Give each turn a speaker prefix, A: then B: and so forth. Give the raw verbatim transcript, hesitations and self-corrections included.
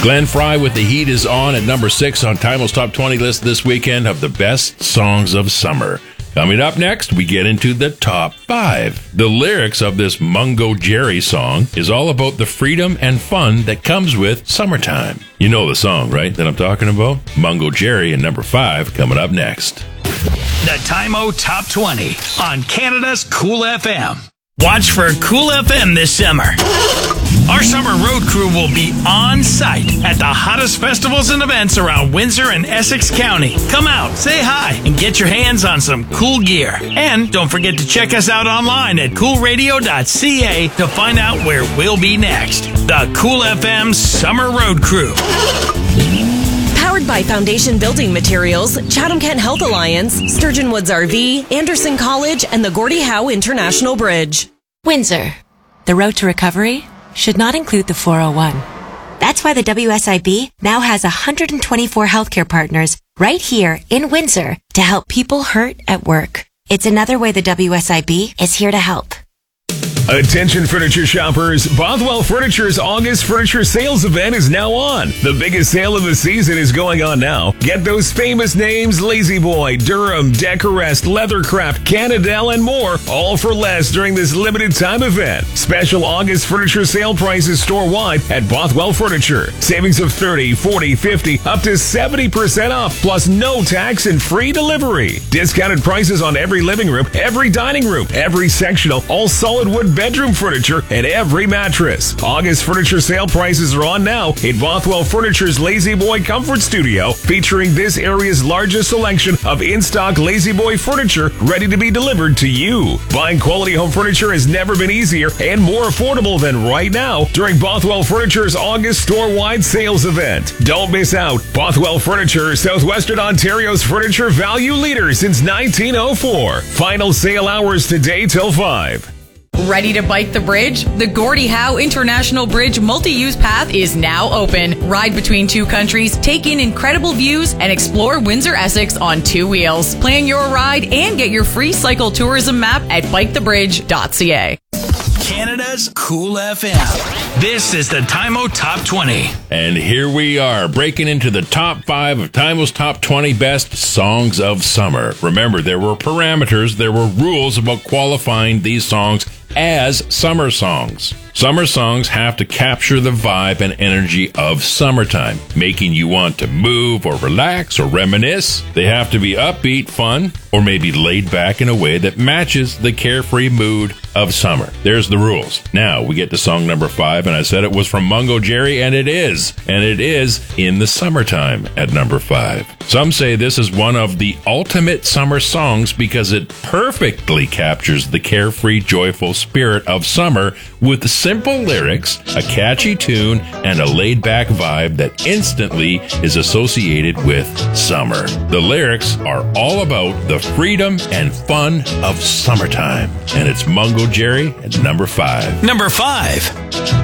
A: Glenn Fry with The Heat is on at number six on Timeless Top twenty list this weekend of the best songs of summer. Coming up next, we get into the top five. The lyrics of this Mungo Jerry song is all about the freedom and fun that comes with summertime. You know the song, right, that I'm talking about? Mungo Jerry and number five coming up next.
B: The Time-O Top twenty on Canada's Cool F M. Watch for Cool F M this summer. Our summer road crew will be on site at the hottest festivals and events around Windsor and Essex County. Come out, say hi, and get your hands on some cool gear. And don't forget to check us out online at cool radio dot c a to find out where we'll be next. The Cool F M Summer Road Crew.
C: Powered by Foundation Building Materials, Chatham-Kent Health Alliance, Sturgeon Woods R V, Anderson College, and the Gordie Howe International Bridge.
D: Windsor. The road to recovery should not include the four oh one. That's why the W S I B now has one hundred twenty-four healthcare partners right here in Windsor to help people hurt at work. It's another way the W S I B is here to help.
E: Attention furniture shoppers, Bothwell Furniture's August Furniture Sales event is now on. The biggest sale of the season is going on now. Get those famous names, Lazy Boy, Durham, Decorest, Leathercraft, Canadell, and more, all for less during this limited time event. Special August Furniture Sale prices store-wide at Bothwell Furniture. Savings of thirty, forty, fifty, up to seventy percent off, plus no tax and free delivery. Discounted prices on every living room, every dining room, every sectional, all solid wood bedroom furniture, and every mattress. August Furniture Sale prices are on now in Bothwell Furniture's Lazy Boy Comfort Studio, featuring this area's largest selection of in-stock Lazy Boy furniture ready to be delivered to you. Buying quality home furniture has never been easier and more affordable than right now during Bothwell Furniture's August store-wide sales event. Don't miss out. Bothwell Furniture, Southwestern Ontario's furniture value leader since nineteen oh four. Final sale hours today till five.
F: Ready to bike the bridge? The Gordie Howe International Bridge multi-use path is now open. Ride between two countries, take in incredible views, and explore Windsor-Essex on two wheels. Plan your ride and get your free cycle tourism map at bike the bridge dot c a.
B: Canada's Cool F M. This is the Time-O Top twenty.
A: And here we are, breaking into the top five of Time-O's Top twenty Best Songs of Summer. Remember, there were parameters, there were rules about qualifying these songs as summer songs. Summer songs have to capture the vibe and energy of summertime, making you want to move or relax or reminisce. They have to be upbeat, fun, or maybe laid back in a way that matches the carefree mood of summer. There's the rules. Now we get to song number five, and I said it was from Mungo Jerry, and it is. And it is In the Summertime at number five. Some say this is one of the ultimate summer songs because it perfectly captures the carefree, joyful spirit of summer with simple lyrics, a catchy tune, and a laid-back vibe that instantly is associated with summer. The lyrics are all about the freedom and fun of summertime. And it's Mungo Jerry at number five.
B: Number five.